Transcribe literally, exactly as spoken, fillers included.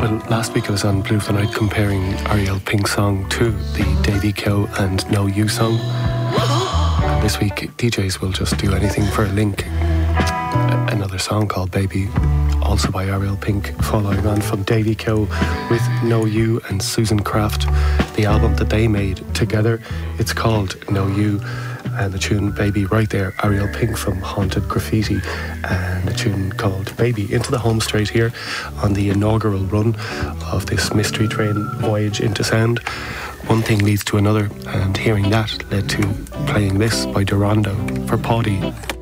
Well, last week I was on Blue for the Night comparing Ariel Pink's song to the Davy Keogh and No You song. And this week D Js will just do anything for a link. Another song called Baby, also by Ariel Pink, following on from Davy Keogh with No You and Susan Craft, the album that they made together. It's called No You, and the tune Baby right there, Ariel Pink from Haunted Graffiti, and the tune called Baby into the home straight here on the inaugural run of this Mystery Train voyage into sound. One thing leads to another, and hearing that led to playing this by Durando for Paddy.